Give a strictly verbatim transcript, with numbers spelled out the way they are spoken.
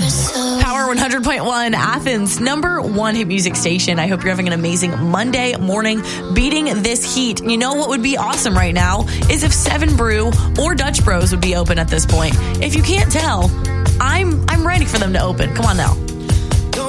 Power one hundred point one, Athens, number one hit music station. I hope you're having an amazing Monday morning beating this heat. You know what would be awesome right now is if Seven Brew or Dutch Bros would be open at this point. If you can't tell, I'm I'm ready for them to open. Come on now.